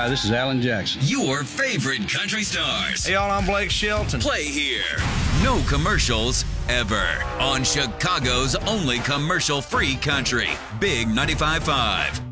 Hi, this is Alan Jackson. Your favorite country stars. Hey, y'all, I'm Blake Shelton. Play here. No commercials ever. On Chicago's only commercial-free country. Big 95.5.